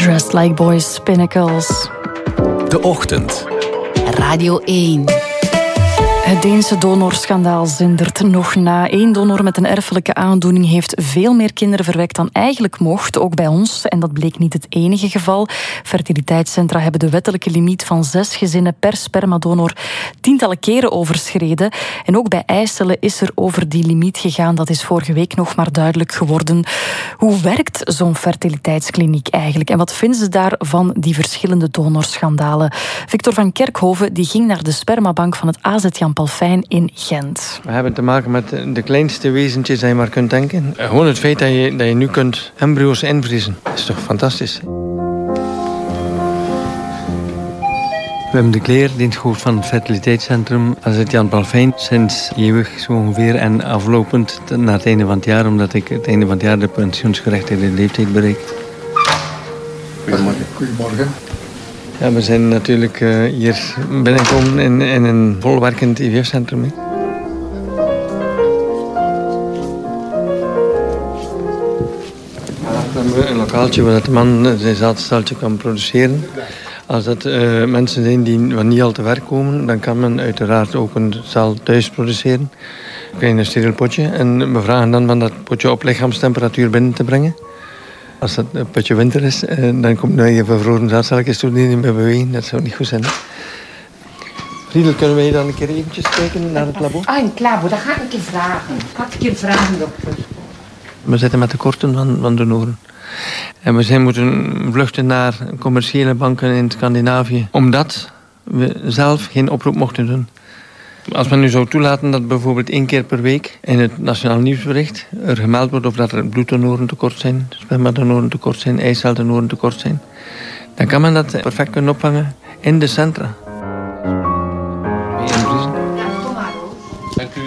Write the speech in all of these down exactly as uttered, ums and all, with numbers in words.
Dressed Like Boys Pinnacles. De Ochtend. Radio één. Het Deense donorschandaal zindert nog na. Eén donor met een erfelijke aandoening heeft veel meer kinderen verwekt dan eigenlijk mocht, ook bij ons. En dat bleek niet het enige geval. Fertiliteitscentra hebben de wettelijke limiet van zes gezinnen per spermadonor tientallen keren overschreden. En ook bij eicellen is er over die limiet gegaan. Dat is vorige week nog maar duidelijk geworden. Hoe werkt zo'n fertiliteitskliniek eigenlijk? En wat vinden ze daar van die verschillende donorschandalen? Victor van Kerkhoven die ging naar de spermabank van het A Z Jan Palfijn in Gent. We hebben te maken met de kleinste wezentjes die je maar kunt denken. Gewoon het feit dat je, dat je nu kunt embryo's invriezen, is toch fantastisch. Wim de Kleer, diensthoofd van het fertiliteitscentrum A Z Jan Palfijn, sinds eeuwig zo ongeveer en aflopend naar het einde van het jaar, omdat ik het einde van het jaar de pensioensgerechtigde leeftijd bereikt. Goedemorgen. Goedemorgen. Ja, we zijn natuurlijk uh, hier binnengekomen in, in een volwerkend I V F-centrum. We hebben een lokaaltje waar de man zijn zaadcelletje kan produceren. Als dat uh, mensen zijn die niet al te werk komen, dan kan men uiteraard ook een cel thuis produceren. Een klein steriel potje. En we vragen dan van dat potje op lichaamstemperatuur binnen te brengen. Als dat een putje winter is, dan komt nu je bevroren zaadcelletjes toe die niet meer bewegen. Dat zou niet goed zijn. Friedel, kunnen wij dan een keer eventjes kijken naar het labo? Ah, in het labo, dat ga ik een keer vragen. Ik ga het een keer vragen, dokter. We zitten met tekorten van, van donoren. En we zijn moeten vluchten naar commerciële banken in Scandinavië. Omdat we zelf geen oproep mochten doen. Als men nu zou toelaten dat bijvoorbeeld één keer per week in het Nationaal Nieuwsbericht er gemeld wordt of dat er bloeddonoren tekort zijn, spermadonoren tekort zijn, eiceldonoren tekort zijn, dan kan men dat perfect kunnen opvangen in de centra. Dank u.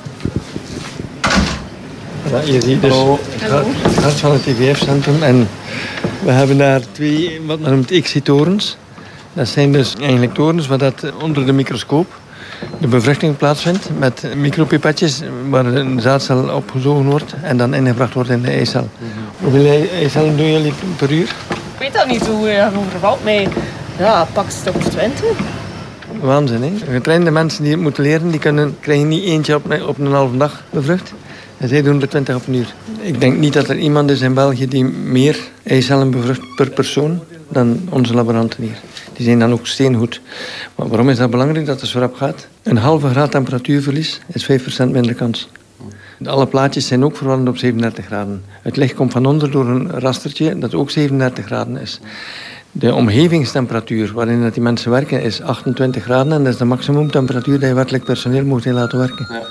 Ja, je ziet dus het hart, het hart van het I V F-centrum en we hebben daar twee, wat men noemt excitorens. Dat zijn dus eigenlijk torens waar dat onder de microscoop de bevruchting plaatsvindt met micropipetjes waar een zaadcel opgezogen wordt en dan ingebracht wordt in de eicel. Mm-hmm. Hoeveel eicellen doen jullie per uur? Ik weet dat niet hoe je overvalt mij. Ja, pak een stuk of twintig. Waanzin, hè? Getrainde mensen die het moeten leren, die kunnen, krijgen niet eentje op, op een halve dag bevrucht. En zij doen er twintig op een uur. Ik denk niet dat er iemand is in België die meer eicellen bevrucht per persoon dan onze laboranten hier. Die zijn dan ook steengoed. Maar waarom is dat belangrijk dat het zo rap gaat? Een halve graad temperatuurverlies is vijf procent minder kans. Alle plaatjes zijn ook verwarmd op zevenendertig graden. Het licht komt van onder door een rastertje dat ook zevenendertig graden is. De omgevingstemperatuur waarin die mensen werken is achtentwintig graden en dat is de maximumtemperatuur die je werkelijk personeel moet laten werken. Ja.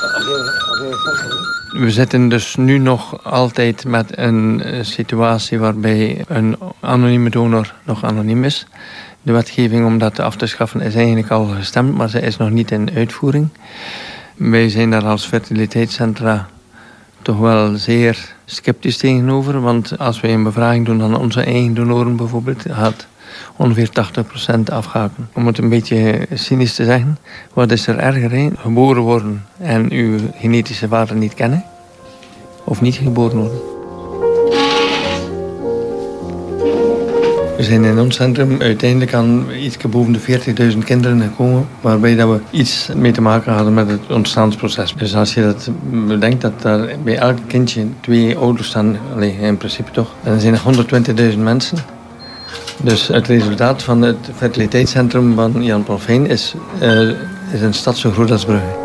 We zitten dus nu nog altijd met een situatie waarbij een anonieme donor nog anoniem is. De wetgeving om dat af te schaffen is eigenlijk al gestemd, maar ze is nog niet in uitvoering. Wij zijn daar als fertiliteitscentra toch wel zeer sceptisch tegenover, want als wij een bevraging doen aan onze eigen donoren bijvoorbeeld, gaat ongeveer tachtig procent afhaken. Om het een beetje cynisch te zeggen, wat is er erger? Hè? Geboren worden en uw genetische vader niet kennen? Of niet geboren worden? We zijn in ons centrum uiteindelijk aan iets boven de veertigduizend kinderen gekomen, waarbij dat we iets mee te maken hadden met het ontstaansproces. Dus als je dat bedenkt dat daar bij elk kindje twee ouders staan, allez, in principe toch, dan zijn er honderdtwintigduizend mensen. Dus het resultaat van het fertiliteitscentrum van Jan Palfijn is, uh, is een stad zo groot als Brugge.